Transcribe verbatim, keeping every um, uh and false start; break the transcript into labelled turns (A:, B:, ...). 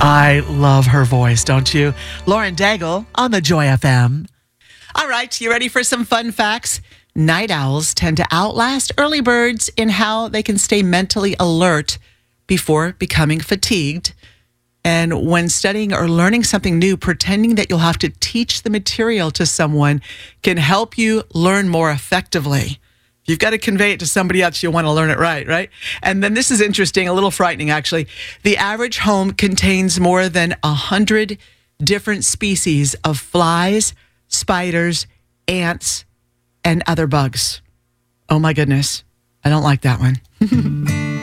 A: I love her voice, don't you? Lauren Daigle on the Joy F M. All right, you ready for some fun facts? Night owls tend to outlast early birds in how they can stay mentally alert before becoming fatigued. And when studying or learning something new, pretending that you'll have to teach the material to someone can help you learn more effectively. You've got to convey it to somebody else. You want to learn it right, right? And then this is interesting, a little frightening, actually. The average home contains more than one hundred different species of flies, spiders, ants, and other bugs. Oh, my goodness. I don't like that one.